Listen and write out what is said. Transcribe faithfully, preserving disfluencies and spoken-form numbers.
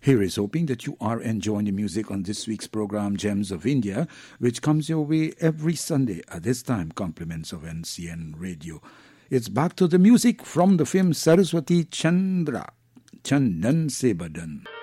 Here is hoping that you are enjoying the music on this week's program, Gems of India, which comes your way every Sunday at this time, compliments of N C N Radio. It's back to the music from the film Saraswati Chandra, Chandan Se Badan.